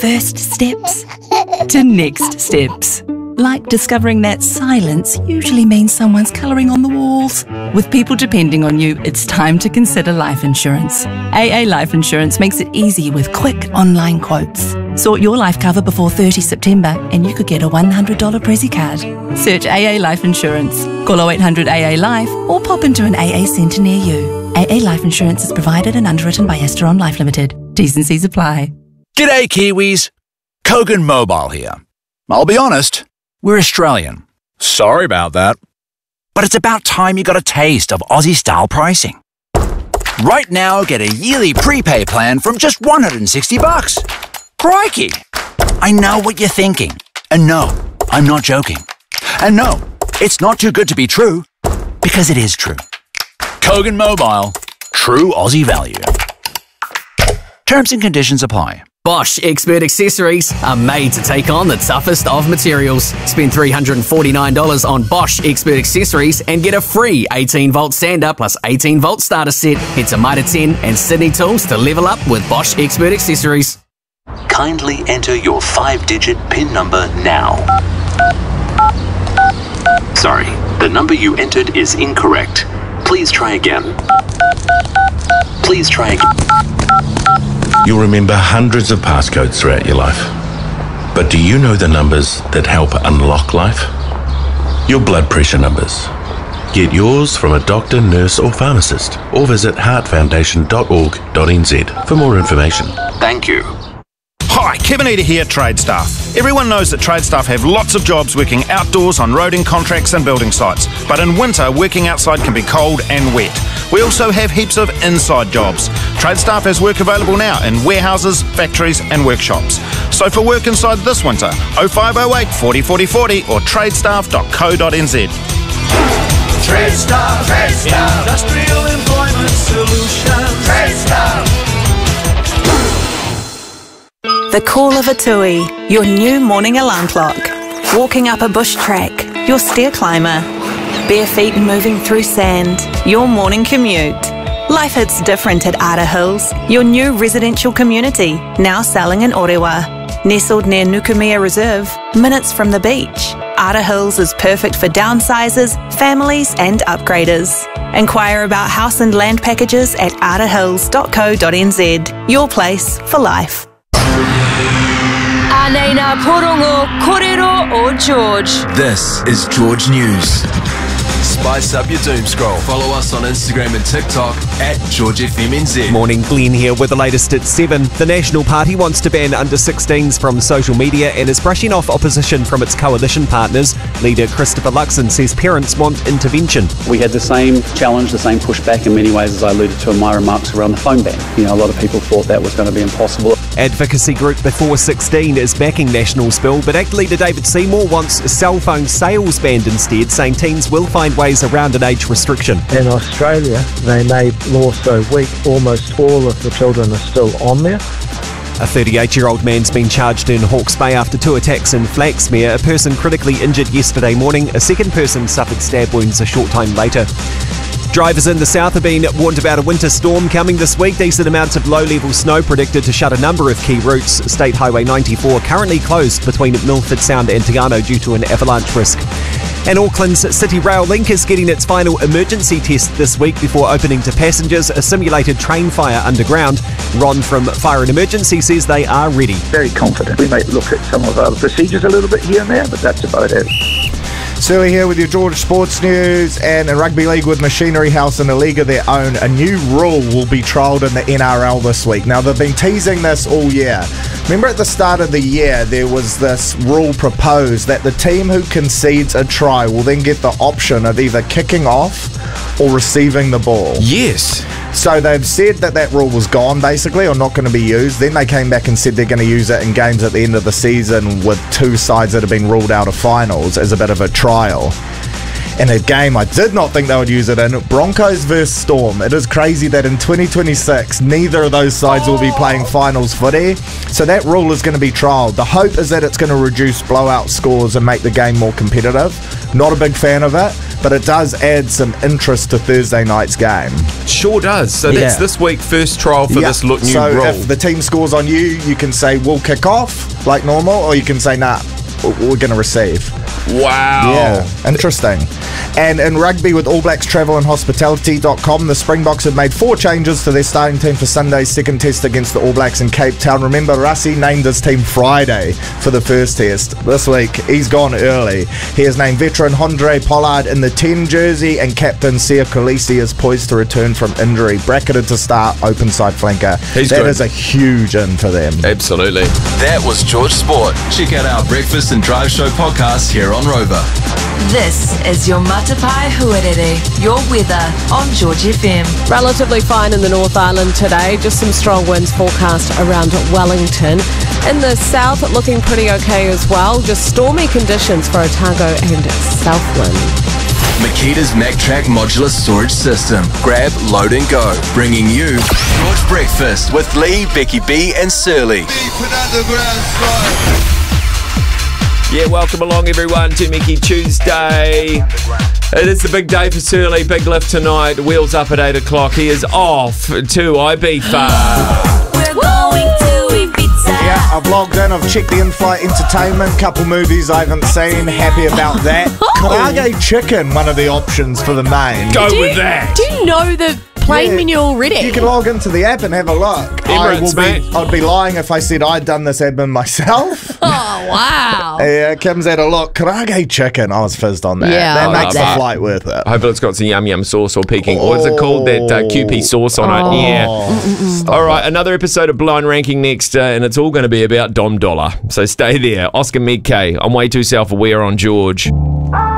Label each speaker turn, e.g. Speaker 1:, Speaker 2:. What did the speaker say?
Speaker 1: first steps to next steps. Like discovering that silence usually means someone's colouring on the walls. With people depending on you, it's time to consider life insurance. AA Life Insurance makes it easy with quick online quotes. Sort your life cover before 30 September and you could get a $100 Prezi card. Search AA Life Insurance. Call 0800 AA Life or pop into an AA centre near you. AA Life Insurance is provided and underwritten by Esteron Life Limited. T's and C's apply.
Speaker 2: G'day Kiwis, Kogan Mobile here. I'll be honest, we're Australian. Sorry about that. But it's about time you got a taste of Aussie-style pricing. Right now, get a yearly prepay plan from just $160. Crikey! I know what you're thinking. And no, I'm not joking. And no, it's not too good to be true, because it is true. Kogan Mobile, true Aussie value. Terms and conditions apply.
Speaker 3: Bosch Expert Accessories are made to take on the toughest of materials. Spend $349 on Bosch Expert Accessories and get a free 18-volt sander plus 18-volt starter set. Head to Mitre 10 and Sydney Tools to level up with Bosch Expert Accessories.
Speaker 4: Kindly enter your 5-digit PIN number now. Sorry, the number you entered is incorrect. Please try again. Please try again.
Speaker 5: You'll remember hundreds of passcodes throughout your life. But do you know the numbers that help unlock life? Your blood pressure numbers. Get yours from a doctor, nurse or pharmacist, or visit heartfoundation.org.nz for more information.
Speaker 4: Thank you.
Speaker 6: Hi, Kevin Eder here, Trade Staff. Everyone knows that Trade Staff have lots of jobs working outdoors on roading contracts and building sites. But in winter, working outside can be cold and wet. We also have heaps of inside jobs. Trade Staff has work available now in warehouses, factories and workshops. So for work inside this winter, 0508 40 40 40 or tradestaff.co.nz.
Speaker 7: Trade Staff, Industrial Employment Solutions. Trade Staff.
Speaker 8: The call of a tui, your new morning alarm clock. Walking up a bush track, your stair climber. Bare feet moving through sand, your morning commute. Life hits different at Ara Hills, your new residential community, now selling in Orewa. Nestled near Nukumea Reserve, minutes from the beach. Ara Hills is perfect for downsizers, families and upgraders. Inquire about house and land packages at arahills.co.nz. Your place for life.
Speaker 9: Anena Porongo Korero o George.
Speaker 10: This is George News. Spice up your doom scroll. Follow us on Instagram and TikTok at GeorgeFMNZ.
Speaker 11: Morning, Glenn here with the latest at 7. The National Party wants to ban under-16s from social media and is brushing off opposition from its coalition partners. Leader Christopher Luxon says parents want intervention.
Speaker 12: We had the same challenge, the same pushback in many ways as I alluded to in my remarks around the phone ban. You know, a lot of people thought that was going to be impossible.
Speaker 11: Advocacy group Before 16 is backing National's bill, but ACT leader David Seymour wants cell phone sales banned instead, saying teens will find ways around an age restriction.
Speaker 13: In Australia, they made law so weak, almost all of the children are still on there.
Speaker 11: A 38-year-old man's been charged in Hawke's Bay after 2 attacks in Flaxmere. A person critically injured yesterday morning. A second person suffered stab wounds a short time later. Drivers in the south have been warned about a winter storm coming this week. Decent amounts of low-level snow predicted to shut a number of key routes. State Highway 94 currently closed between Milford Sound and Tagano due to an avalanche risk. And Auckland's City Rail Link is getting its final emergency test this week before opening to passengers. A simulated train fire underground. Ron from Fire and Emergency says they are ready.
Speaker 14: Very confident. We may look at some of our procedures a little bit here and there, but that's about it.
Speaker 15: Sully here with your George Sports News. And in Rugby League with Machinery House and a league of their own, a new rule will be trialled in the NRL this week. Now, they've been teasing this all year. Remember at the start of the year, there was this rule proposed that the team who concedes a try will then get the option of either kicking off or receiving the ball.
Speaker 2: Yes.
Speaker 15: So they've said that that rule was gone, basically, or not going to be used. Then they came back and said they're going to use it in games at the end of the season with 2 sides that have been ruled out of finals as a bit of a trial. In a game I did not think they would use it in, Broncos versus Storm. It is crazy that in 2026, neither of those sides will be playing finals footy. So that rule is going to be trialled. The hope is that it's going to reduce blowout scores and make the game more competitive. Not a big fan of it, but it does add some interest to Thursday night's game.
Speaker 16: Sure does. So that's this week, first trial for this new
Speaker 15: so
Speaker 16: rule.
Speaker 15: If the team scores on you, you can say we'll kick off like normal, or you can say nah, we're going to receive.
Speaker 16: Wow.
Speaker 15: Yeah, interesting. And in rugby with All Blacks Travel and Hospitality.com, the Springboks have made 4 changes to their starting team for Sunday's second test against the All Blacks in Cape Town. Remember, Rassie named his team Friday for the first test. This week, he's gone early. He has named veteran Andre Pollard in the 10 jersey, and captain Sia Khaleesi is poised to return from injury. Bracketed to start, open side flanker. That is a huge in for them.
Speaker 16: Absolutely.
Speaker 10: That was George Sport. Check out our Breakfast and Drive Show podcast here on Rover.
Speaker 9: This is your Matapai Huarere, your weather on George FM.
Speaker 17: Relatively fine in the North Island today, just some strong winds forecast around Wellington. In the south, looking pretty okay as well, just stormy conditions for Otago and Southland.
Speaker 10: Makita's MacTrack modular storage system. Grab, load and go. Bringing you George Breakfast with Lee, Becky B and Surly.
Speaker 16: Yeah, welcome along everyone to Mickey Tuesday. It is the big day for Surly. Big lift tonight. Wheels up at 8 o'clock. He is off to Ibiza.
Speaker 9: We're going to Ibiza.
Speaker 15: Yeah, I've logged in. I've checked the in-flight entertainment. Couple movies I haven't seen. Happy about that. Karage chicken, one of the options for the main.
Speaker 16: Go with that.
Speaker 17: Do you know the plane menu already?
Speaker 15: You can log into the app and have a look. I'd be lying if I said I'd done this admin myself.
Speaker 17: Oh, wow.
Speaker 15: Yeah, Kim's had a look. Karage chicken. I was fizzed on that.
Speaker 17: Yeah,
Speaker 15: that makes the flight worth it.
Speaker 16: Hopefully it's got some yum yum sauce or Peking. What is it called? That QP sauce on it. Yeah. All right, another episode of Blind Ranking next, and it's all going to be about Dom Dollar. So stay there. Oscar Megke. I'm way too self-aware on George.